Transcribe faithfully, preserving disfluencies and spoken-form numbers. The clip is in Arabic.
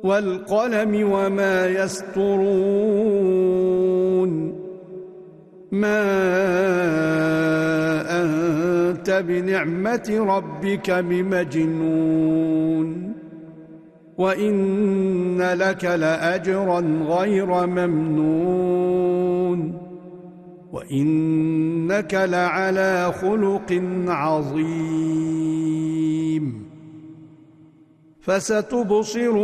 والقلم وما يسطرون ما أنت بنعمة ربك بمجنون وإن لك لأجرا غير ممنون وإنك لعلى خلق عظيم فستبصر